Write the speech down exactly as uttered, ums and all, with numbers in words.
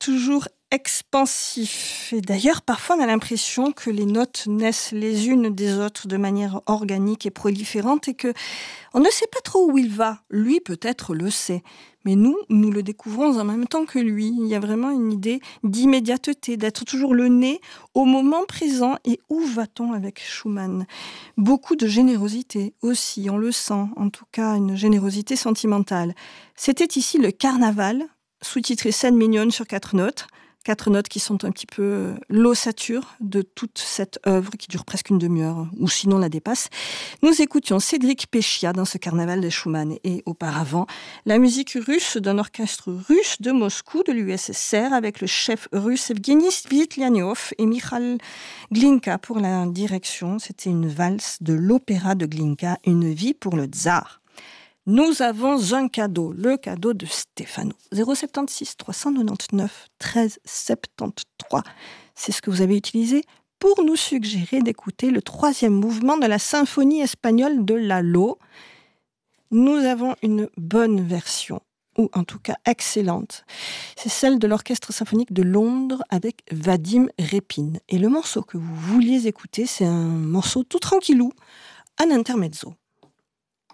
toujours expansif. Et d'ailleurs, parfois, on a l'impression que les notes naissent les unes des autres de manière organique et proliférante et que on ne sait pas trop où il va. Lui, peut-être, le sait. Mais nous, nous le découvrons en même temps que lui. Il y a vraiment une idée d'immédiateté, d'être toujours le nez au moment présent. Et où va-t-on avec Schumann ? Beaucoup de générosité aussi, on le sent. En tout cas, une générosité sentimentale. C'était ici le Carnaval, sous-titré Scène mignonne sur quatre notes. Quatre notes qui sont un petit peu l'ossature de toute cette œuvre qui dure presque une demi-heure, ou sinon la dépasse. Nous écoutions Cédric Péchia dans ce carnaval de Schumann et auparavant la musique russe d'un orchestre russe de Moscou, de l'U S S R, avec le chef russe Evgeny Svitlyanov et Michal Glinka pour la direction. C'était une valse de l'opéra de Glinka, Une vie pour le tsar. Nous avons un cadeau, le cadeau de Stéphano. zéro sept six trois cent quatre-vingt-dix-neuf treize soixante-treize. C'est ce que vous avez utilisé pour nous suggérer d'écouter le troisième mouvement de la symphonie espagnole de Lalo. Nous avons une bonne version, ou en tout cas excellente. C'est celle de l'Orchestre symphonique de Londres avec Vadim Repin. Et le morceau que vous vouliez écouter, c'est un morceau tout tranquillou, un intermezzo.